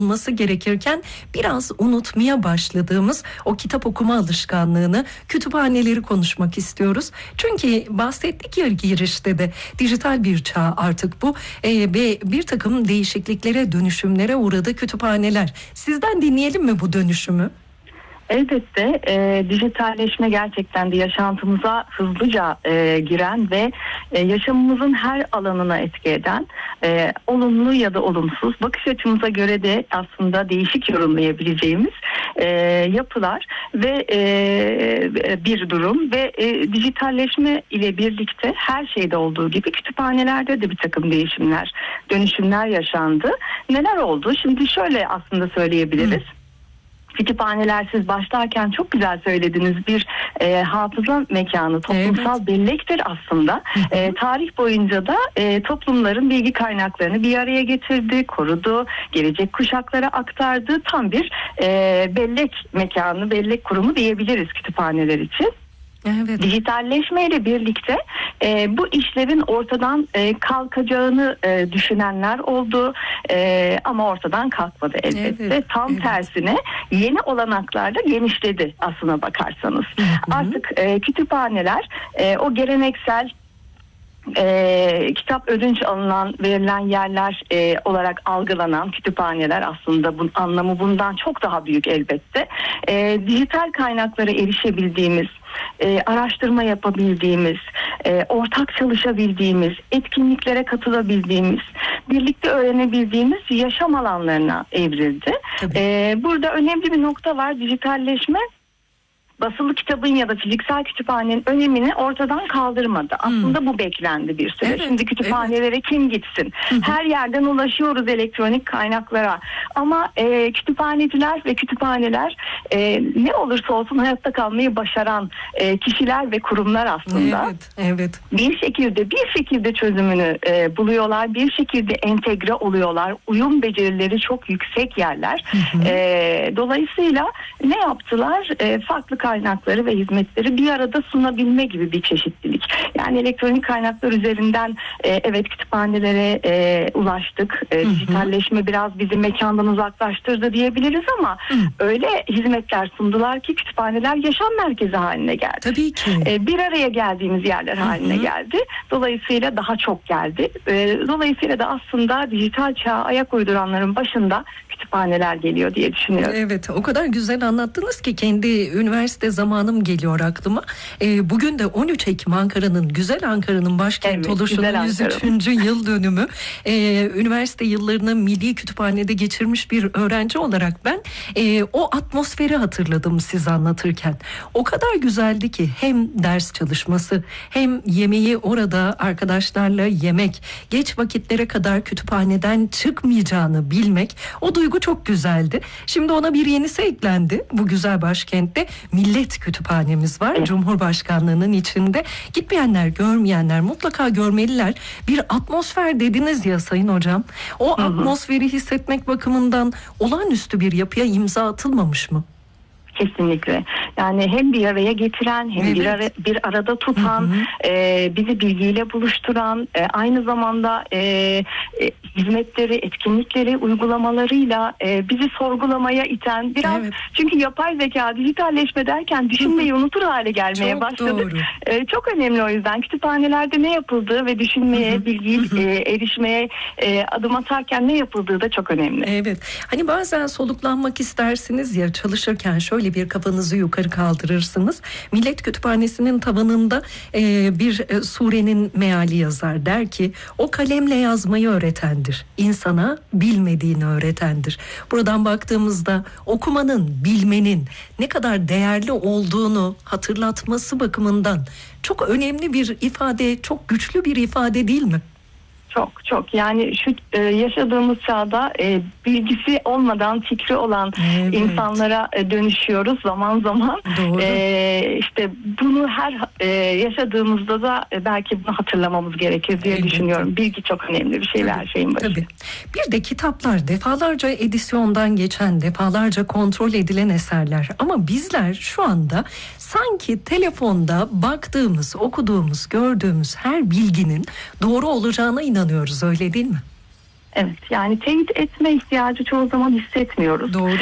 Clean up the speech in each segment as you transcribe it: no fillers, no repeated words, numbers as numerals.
olması gerekirken biraz unutmaya başladığımız o kitap okuma alışkanlığını, kütüphaneleri konuşmak istiyoruz. Çünkü bahsettik ya girişte de, dijital bir çağ artık bu ve bir takım değişikliklere, dönüşümlere uğradı kütüphaneler. Sizden dinleyelim mi bu dönüşümü? Elbette dijitalleşme gerçekten de yaşantımıza hızlıca giren ve yaşamımızın her alanına etki eden, olumlu ya da olumsuz, bakış açımıza göre de aslında değişik yorumlayabileceğimiz yapılar ve bir durum ve dijitalleşme ile birlikte her şeyde olduğu gibi kütüphanelerde de bir takım değişimler, dönüşümler yaşandı. Neler oldu? Şimdi şöyle aslında söyleyebiliriz. Kütüphaneler, siz başlarken çok güzel söylediniz, bir hafıza mekanı, toplumsal bellektir aslında. Tarih boyunca da toplumların bilgi kaynaklarını bir araya getirdi, korudu, gelecek kuşaklara aktardı. Tam bir bellek mekanı, bellek kurumu diyebiliriz kütüphaneler için. Evet. Dijitalleşmeyle birlikte bu işlerin ortadan kalkacağını düşünenler oldu ama ortadan kalkmadı elbette. Evet, tam tersine yeni olanaklarla genişledi aslına bakarsanız. Artık kütüphaneler o geleneksel kitap ödünç alınan, verilen yerler olarak algılanan kütüphaneler, aslında bunun anlamı bundan çok daha büyük elbette. Dijital kaynaklara erişebildiğimiz, araştırma yapabildiğimiz, ortak çalışabildiğimiz, etkinliklere katılabildiğimiz, birlikte öğrenebildiğimiz yaşam alanlarına evrildi. Burada önemli bir nokta var. Dijitalleşme basılı kitabın ya da fiziksel kütüphanenin önemini ortadan kaldırmadı. Aslında bu beklendi bir süre. Evet, şimdi kütüphanelere kim gitsin? Her yerden ulaşıyoruz elektronik kaynaklara. Ama kütüphaneciler ve kütüphaneler ne olursa olsun hayatta kalmayı başaran kişiler ve kurumlar aslında. Evet. Bir şekilde çözümünü buluyorlar. Bir şekilde entegre oluyorlar. Uyum becerileri çok yüksek yerler. Dolayısıyla ne yaptılar? Farklı kaynakları ve hizmetleri bir arada sunabilme gibi bir çeşitlilik. Yani elektronik kaynaklar üzerinden evet kütüphanelere ulaştık. Dijitalleşme biraz bizi mekandan uzaklaştırdı diyebiliriz ama öyle hizmetler sundular ki kütüphaneler yaşam merkezi haline geldi. Tabii ki. Bir araya geldiğimiz yerler haline geldi. Dolayısıyla daha çok geldi. Dolayısıyla da aslında dijital çağa ayak uyduranların başında kütüphaneler geliyor diye düşünüyorum. Evet, o kadar güzel anlattınız ki kendi üniversite zamanım geliyor aklıma. Bugün de 13 Ekim güzel Ankara'nın başkent oluşunun 103. yıl dönümü. Üniversite yıllarını Milli Kütüphane'de geçirmiş bir öğrenci olarak ben o atmosferi hatırladım siz anlatırken. O kadar güzeldi ki hem ders çalışması hem yemeği orada arkadaşlarla yemek, geç vakitlere kadar kütüphaneden çıkmayacağını bilmek, o duygu çok güzeldi. Şimdi ona bir yenisi eklendi. Bu güzel başkentte Millet Kütüphanemiz var. Cumhurbaşkanlığının içinde. Gitmeyenler, görmeyenler mutlaka görmeliler. Bir atmosfer dediniz ya Sayın Hocam. O atmosferi hissetmek bakımından olağanüstü bir yapıya imza atılmamış mı? Kesinlikle. Yani hem bir araya getiren hem bir arada tutan, bizi bilgiyle buluşturan, aynı zamanda hizmetleri, etkinlikleri, uygulamalarıyla bizi sorgulamaya iten biraz, çünkü yapay zeka, dijitalleşme derken düşünmeyi unutur hale gelmeye başladık. Çok önemli o yüzden. Kütüphanelerde ne yapıldığı ve düşünmeye, bilgiye erişmeye adım atarken ne yapıldığı da çok önemli. Evet. Hani bazen soluklanmak istersiniz ya, çalışırken şöyle bir kafanızı yukarı kaldırırsınız. Millet Kütüphanesi'nin tavanında bir surenin meali yazar. Der ki, o kalemle yazmayı öğretendir. İnsana bilmediğini öğretendir. Buradan baktığımızda okumanın, bilmenin ne kadar değerli olduğunu hatırlatması bakımından çok önemli bir ifade, çok güçlü bir ifade değil mi? Çok yani şu yaşadığımız çağda bilgisi olmadan fikri olan insanlara dönüşüyoruz zaman zaman. İşte bunu her yaşadığımızda da belki bunu hatırlamamız gerekir diye düşünüyorum. Bilgi çok önemli bir şey her şeyin başı. Tabii. Bir de kitaplar defalarca edisyondan geçen, defalarca kontrol edilen eserler. Ama bizler şu anda sanki telefonda baktığımız, okuduğumuz, gördüğümüz her bilginin doğru olacağına inanıyoruz, öyle değil mi? Evet, yani teyit etme ihtiyacı çoğu zaman hissetmiyoruz. Doğru.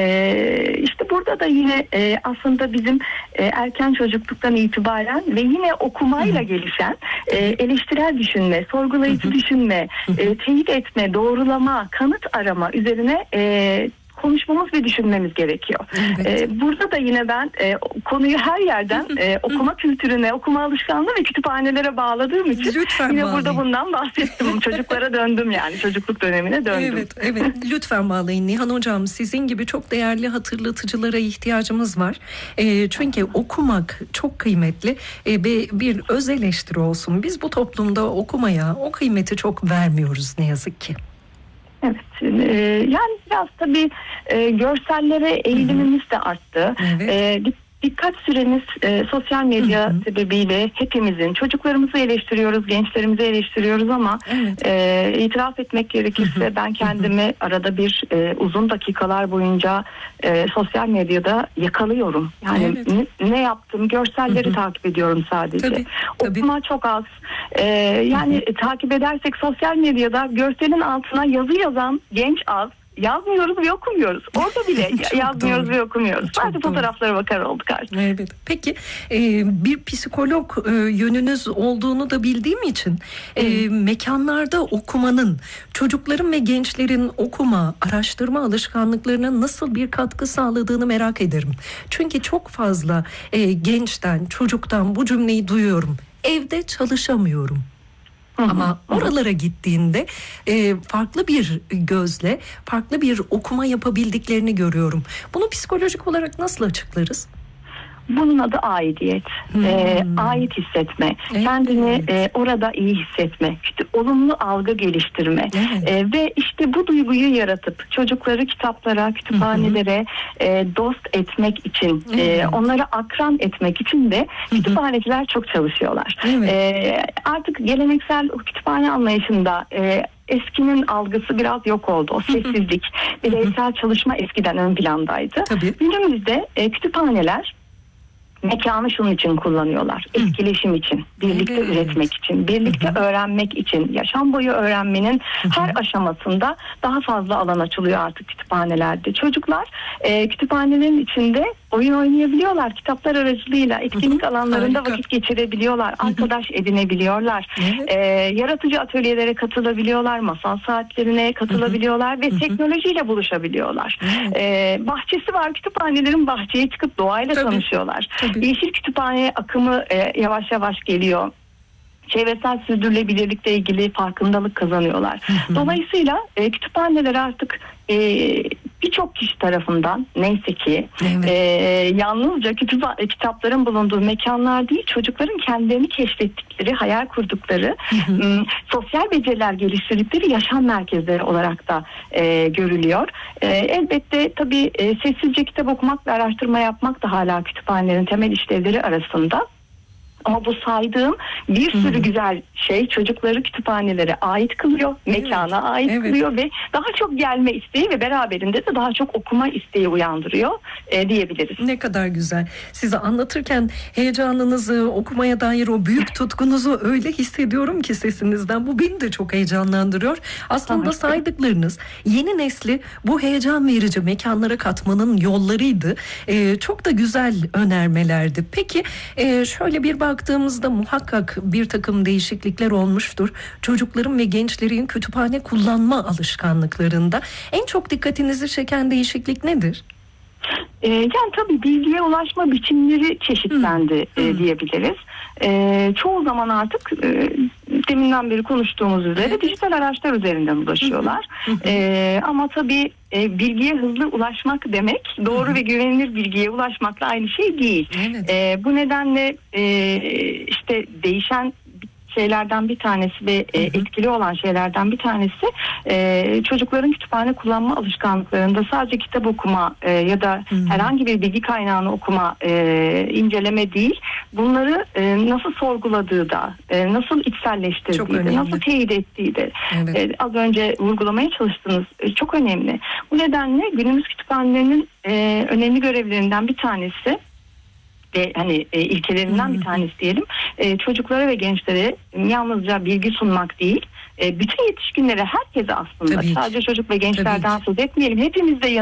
İşte burada da yine aslında bizim erken çocukluktan itibaren ve yine okumayla gelişen eleştirel düşünme, sorgulayıcı düşünme, teyit etme, doğrulama, kanıt arama üzerine konuşmamız ve düşünmemiz gerekiyor. Evet. Burada da yine ben konuyu her yerden okuma kültürüne, okuma alışkanlığı ve kütüphanelere bağladığım için lütfen yine bağlayın. burada bundan bahsettim. Çocuklara döndüm, yani çocukluk dönemine döndüm. Evet, lütfen bağlayın Nihan Hocam. Sizin gibi çok değerli hatırlatıcılara ihtiyacımız var. Çünkü okumak çok kıymetli ve bir öz eleştiri olsun. Biz bu toplumda okumaya o kıymeti çok vermiyoruz ne yazık ki. Evet, yani biraz tabii görsellere eğilimimiz de arttı. Evet. Dikkat süremiz sosyal medya sebebiyle hepimizin, çocuklarımızı eleştiriyoruz, gençlerimizi eleştiriyoruz ama itiraf etmek gerekirse ben kendimi arada bir uzun dakikalar boyunca sosyal medyada yakalıyorum. Yani ne yaptım? Görselleri takip ediyorum sadece. Tabii. Okuma çok az. Yani takip edersek sosyal medyada görselin altına yazı yazan genç az. Yazmıyoruz ve okumuyoruz. Orada bile yazmıyoruz ve okumuyoruz. Sadece fotoğraflara bakar olduk artık. Evet. Peki bir psikolog yönünüz olduğunu da bildiğim için mekanlarda okumanın çocukların ve gençlerin okuma, araştırma alışkanlıklarına nasıl bir katkı sağladığını merak ederim. Çünkü çok fazla gençten, çocuktan bu cümleyi duyuyorum. Evde çalışamıyorum. Ama oralara gittiğinde farklı bir gözle, farklı bir okuma yapabildiklerini görüyorum. Bunu psikolojik olarak nasıl açıklarız? Bunun adı aidiyet. Ait hissetme. Evet. Kendini orada iyi hissetme. İşte olumlu algı geliştirme. Evet. Ve işte bu duyguyu yaratıp çocukları kitaplara, kütüphanelere dost etmek için, onları akran etmek için de kütüphaneciler çok çalışıyorlar. Evet. Artık geleneksel kütüphane anlayışında eskinin algısı biraz yok oldu. O sessizlik, bireysel çalışma eskiden ön plandaydı. Tabii. Günümüzde kütüphaneler mekanı şunun için kullanıyorlar. Etkileşim için, birlikte üretmek için, birlikte öğrenmek için, yaşam boyu öğrenmenin her aşamasında daha fazla alan açılıyor artık kütüphanelerde. Çocuklar kütüphanelerin içinde oyun oynayabiliyorlar. Kitaplar aracılığıyla etkinlik alanlarında vakit geçirebiliyorlar. Arkadaş edinebiliyorlar. Yaratıcı atölyelere katılabiliyorlar. Masal saatlerine katılabiliyorlar ve teknolojiyle buluşabiliyorlar. Bahçesi var. Kütüphanelerin bahçeye çıkıp doğayla tanışıyorlar. Yeşil kütüphane akımı yavaş yavaş geliyor. Çevresel sürdürülebilirlikle ilgili farkındalık kazanıyorlar. Dolayısıyla kütüphaneler artık birçok kişi tarafından neyse ki yalnızca kitapların bulunduğu mekanlar değil, çocukların kendilerini keşfettikleri, hayal kurdukları, sosyal beceriler geliştirdikleri yaşam merkezleri olarak da görülüyor. Elbette tabii sessizce kitap okumak ve araştırma yapmak da hala kütüphanelerin temel işlevleri arasında. Ama bu saydığım bir sürü güzel şey çocukları kütüphanelere ait kılıyor, mekana ait kılıyor ve daha çok gelme isteği ve beraberinde de daha çok okuma isteği uyandırıyor diyebiliriz. Ne kadar güzel. Size anlatırken heyecanınızı, okumaya dair o büyük tutkunuzu öyle hissediyorum ki sesinizden. Bu beni de çok heyecanlandırıyor. Aslında saydıklarınız yeni nesli bu heyecan verici mekanlara katmanın yollarıydı. Çok da güzel önermelerdi. Peki şöyle bir baktığımızda muhakkak bir takım değişiklikler olmuştur. Çocukların ve gençlerin kütüphane kullanma alışkanlıklarında en çok dikkatinizi çeken değişiklik nedir? Yani tabii bilgiye ulaşma biçimleri çeşitlendi diyebiliriz. Çoğu zaman artık deminden beri konuştuğumuz üzere dijital araçlar üzerinden ulaşıyorlar. Ama tabii bilgiye hızlı ulaşmak demek doğru ve güvenilir bilgiye ulaşmakla aynı şey değil. Bu nedenle işte değişen şeylerden bir tanesi ve etkili olan şeylerden bir tanesi çocukların kütüphane kullanma alışkanlıklarında sadece kitap okuma ya da herhangi bir bilgi kaynağını okuma, inceleme değil, bunları nasıl sorguladığı da, nasıl içselleştirdiği de, nasıl teyit ettiği de az önce vurgulamaya çalıştığınız çok önemli. Bu nedenle günümüz kütüphanelerinin önemli görevlerinden bir tanesi ve hani ilkelerinden bir tanesi diyelim, çocuklara ve gençlere yalnızca bilgi sunmak değil, bütün yetişkinlere, herkese aslında, sadece çocuk ve gençlerden söz etmeyelim. Hepimiz de